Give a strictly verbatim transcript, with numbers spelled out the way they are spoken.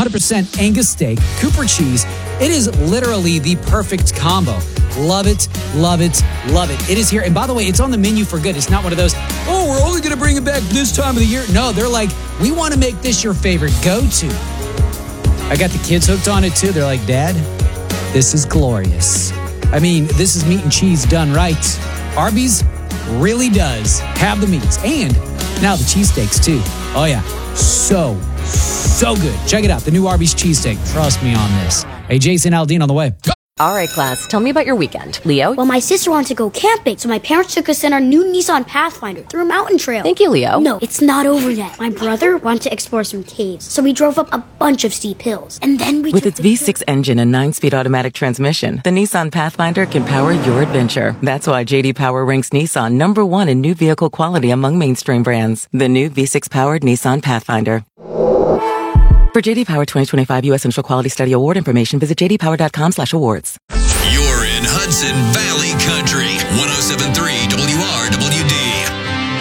one hundred percent Angus steak, Cooper cheese. It is literally the perfect combo. Love it, love it, love it. It is here. And by the way, it's on the menu for good. It's not one of those, oh, we're only going to bring it back this time of the year. No, they're like, we want to make this your favorite go-to. I got the kids hooked on it too. They're like, Dad, this is glorious. I mean, this is meat and cheese done right. Arby's really does have the meats. And now the cheesesteaks too. Oh yeah, so, so good. Check it out, the new Arby's cheesesteak. Trust me on this. Hey, Jason Aldean on the way. Go. All right, class, tell me about your weekend. Leo? Well, my sister wanted to go camping, so my parents took us in our new Nissan Pathfinder through a mountain trail. Thank you, Leo. No, it's not over yet. My brother wanted to explore some caves, so we drove up a bunch of steep hills. And then we With took its the V six engine and nine-speed automatic transmission, the Nissan Pathfinder can power your adventure. That's why J D Power ranks Nissan number one in new vehicle quality among mainstream brands. The new V six-powered Nissan Pathfinder. For J D Power twenty twenty-five U S Central Quality Study Award information, visit j d power dot com slash awards. You're in Hudson Valley Country, one oh